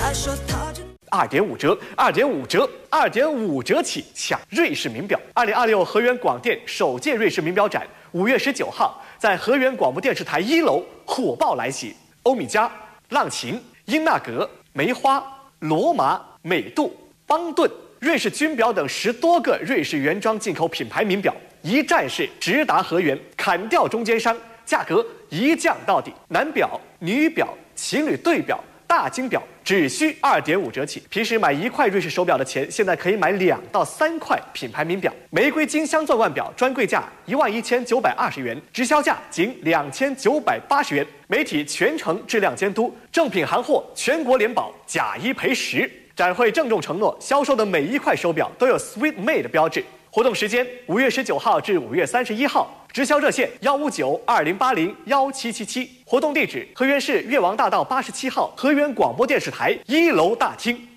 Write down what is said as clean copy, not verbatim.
2.5折，2.5折，2.5折起抢瑞士名表。2026河源广电首届瑞士名表展5月19号在河源广播电视台1楼火爆来袭，欧米茄、浪琴、英纳格、梅花、罗马、美度、邦顿、瑞士军表等10多个瑞士原装进口品牌名表一站式直达河源，砍掉中间商，价格一降到底。男表、女表、情侣对表、大金表只需2.5折起。平时买1块瑞士手表的钱，现在可以买2到3块品牌名表。玫瑰金镶钻腕表专柜价11920元，直销价仅2980元。媒体全程质量监督，正品行货全国联保，假1赔10。展会郑重承诺，销售的每1块手表都有 Sweet Made 标志。活动时间5月19号至5月31号，直销热线15920801777，活动地址河源市越王大道87号河源广播电视台1楼大厅。